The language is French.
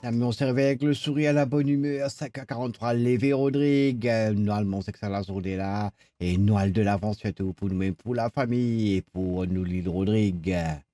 Ah, mais on s'est réveillé avec le sourire, la bonne humeur, 5h43, levé Rodrigue. Normalement, c'est que ça la journée là. Et Noël de l'avance, surtout pour nous-mêmes, pour la famille et pour nous, l'île Rodrigue.